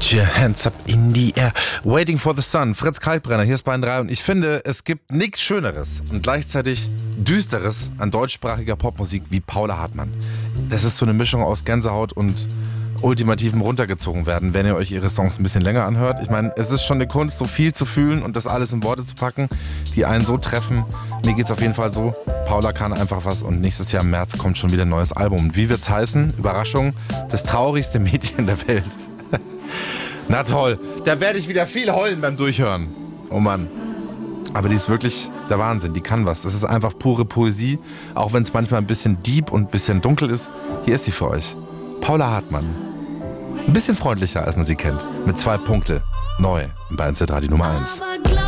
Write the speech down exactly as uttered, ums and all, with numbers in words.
Put your hands up in the air. Waiting for the sun. Fritz Kalkbrenner, hier ist Bayern drei und ich finde, es gibt nichts Schöneres und gleichzeitig Düsteres an deutschsprachiger Popmusik wie Paula Hartmann. Das ist so eine Mischung aus Gänsehaut und ultimativem runtergezogen werden, wenn ihr euch ihre Songs ein bisschen länger anhört. Ich meine, es ist schon eine Kunst, so viel zu fühlen und das alles in Worte zu packen, die einen so treffen. Mir geht's auf jeden Fall so. Paula kann einfach was und nächstes Jahr im März kommt schon wieder ein neues Album. Wie wird's heißen? Überraschung, das traurigste Mädchen der Welt. Na toll, da werde ich wieder viel heulen beim Durchhören. Oh Mann. Aber die ist wirklich der Wahnsinn, die kann was. Das ist einfach pure Poesie, auch wenn es manchmal ein bisschen deep und ein bisschen dunkel ist. Hier ist sie für euch. Paula Hartmann. Ein bisschen freundlicher, als man sie kennt. Mit zwei Punkte. Neu im Bayern Z Radio Nummer eins.